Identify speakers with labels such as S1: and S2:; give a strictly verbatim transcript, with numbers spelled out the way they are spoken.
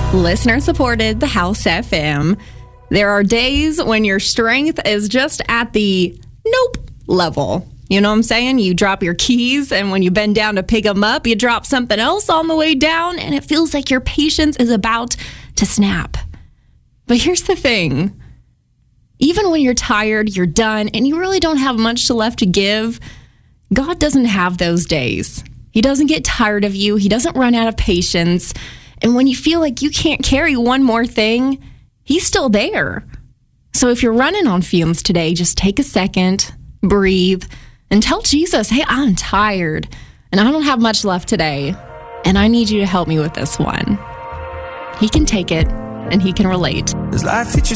S1: Listener supported, the House F M. There are days when your strength is just at the nope level. You know what I'm saying? You drop your keys, and when you bend down to pick them up, you drop something else on the way down, and it feels like your patience is about to snap. But here's the thing. Even when you're tired, you're done, and you really don't have much left to give, God doesn't have those days. He doesn't get tired of you. He doesn't run out of patience. And when you feel like you can't carry one more thing, He's still there. So if you're running on fumes today, just take a second, breathe, and tell Jesus, hey, I'm tired, and I don't have much left today, and I need you to help me with this one. He can take it, and He can relate.
S2: Does life teach you